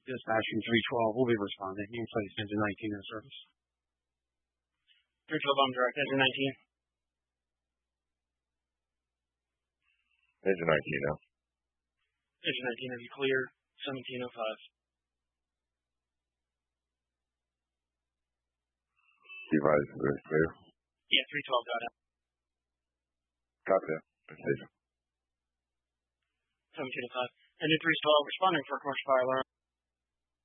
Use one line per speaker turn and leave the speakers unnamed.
Dispatch from 312 will be responding. You can place engine 19 in service.
312 on direct, engine 19.
Engine 19 now.
Engine 19, have you clear? 1705.
Device is clear.
Yeah, 312 got it.
Copy that. Station.
1705. Engine 312 responding for commercial fire alarm.